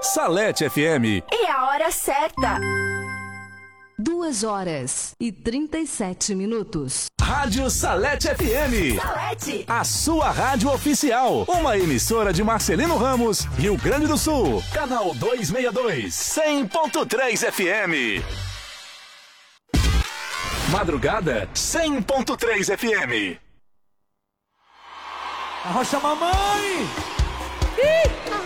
Salete FM. E a hora certa. 2h37. Rádio Salete FM. Salete. A sua rádio oficial. Uma emissora de Marcelino Ramos, Rio Grande do Sul. Canal 262, 100.3 FM. Madrugada, 100.3 FM. Arrocha mamãe! Ih!